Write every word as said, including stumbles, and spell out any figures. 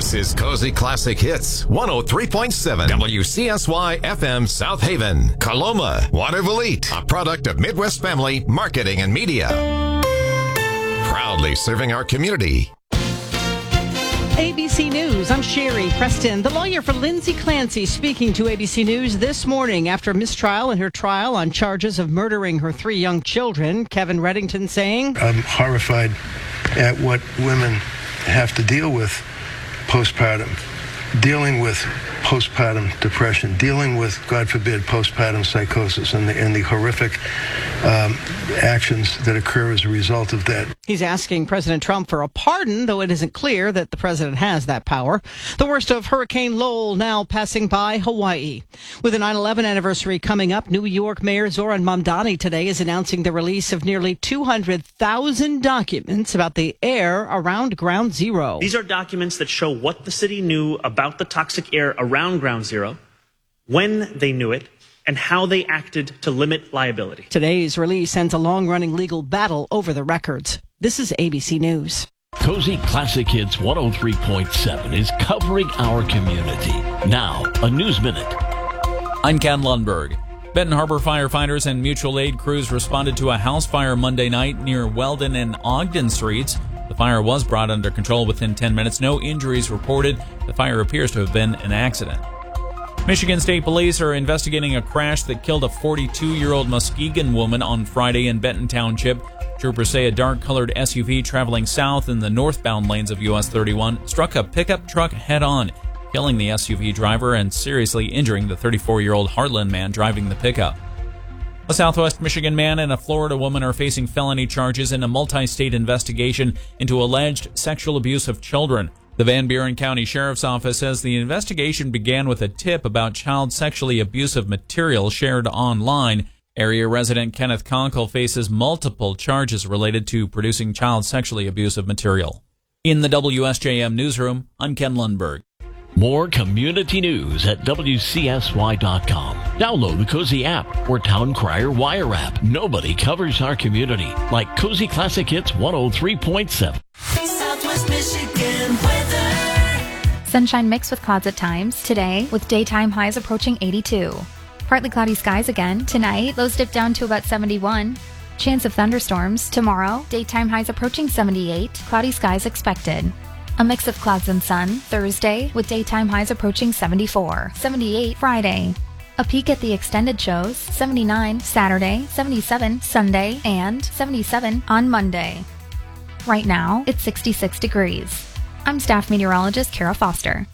This is Cozy Classic Hits, one oh three point seven W C S Y F M South Haven, Coloma, Waterville, a product of Midwest Family Marketing and Media. Proudly serving our community. A B C News, I'm Sherry Preston. The lawyer for Lindsay Clancy speaking to A B C News this morning after mistrial in her trial on charges of murdering her three young children. Kevin Reddington saying, I'm horrified at what women have to deal with postpartum, dealing with postpartum depression, dealing with, God forbid, postpartum psychosis and the, and the horrific um, actions that occur as a result of that. He's asking President Trump for a pardon, though it isn't clear that the president has that power. The worst of Hurricane Lowell now passing by Hawaii. With the nine eleven anniversary coming up, New York Mayor Zoran Mamdani today is announcing the release of nearly two hundred thousand documents about the air around Ground Zero. These are documents that show what the city knew about the toxic air around Ground Zero, when they knew it, and how they acted to limit liability. Today's release ends a long-running legal battle over the records. This is A B C News. Cozy Classic Hits one oh three point seven is covering our community. Now, a News Minute. I'm Ken Lundberg. Benton Harbor firefighters and mutual aid crews responded to a house fire Monday night near Weldon and Ogden Streets. The fire was brought under control within ten minutes. No injuries reported. The fire appears to have been an accident. Michigan State Police are investigating a crash that killed a forty-two-year-old Muskegon woman on Friday in Benton Township. Troopers say a dark-colored S U V traveling south in the northbound lanes of U S thirty-one struck a pickup truck head-on, killing the S U V driver and seriously injuring the thirty-four-year-old Heartland man driving the pickup. A Southwest Michigan man and a Florida woman are facing felony charges in a multi-state investigation into alleged sexual abuse of children. The Van Buren County Sheriff's Office says the investigation began with a tip about child sexually abusive material shared online. Area resident Kenneth Conkle faces multiple charges related to producing child sexually abusive material. In the W S J M newsroom, I'm Ken Lundberg. More community news at W C S Y dot com. Download the Cozy app or Town Crier Wire app. Nobody covers our community like Cozy Classic Hits one oh three point seven. Southwest Michigan weather. Sunshine mixed with clouds at times today, with daytime highs approaching eighty-two. Partly cloudy skies again tonight. Lows dip down to about seventy-one. Chance of thunderstorms tomorrow. Daytime highs approaching seventy-eight. Cloudy skies expected. A mix of clouds and sun Thursday, with daytime highs approaching seventy-four. seventy-eight Friday. A peek at the extended shows, seventy-nine Saturday, seventy-seven Sunday, and seventy-seven on Monday. Right now, it's sixty-six degrees. I'm staff meteorologist Kara Foster.